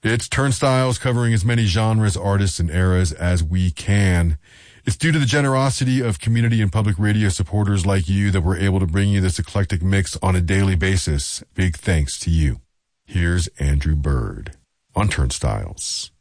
It's Turnstiles, covering as many genres, artists, and eras as we can. It's due to the generosity of community and public radio supporters like you that we're able to bring you this eclectic mix on a daily basis. Big thanks to you. Here's Andrew Bird on Turnstiles.